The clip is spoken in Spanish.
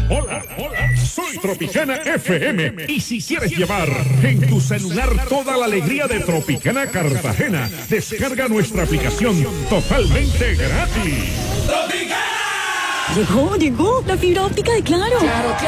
Hola, soy Tropicana FM y si quieres llevar en tu celular toda la alegría de Tropicana Cartagena, descarga nuestra aplicación totalmente gratis. Llegó la fibra óptica de Claro. Claro.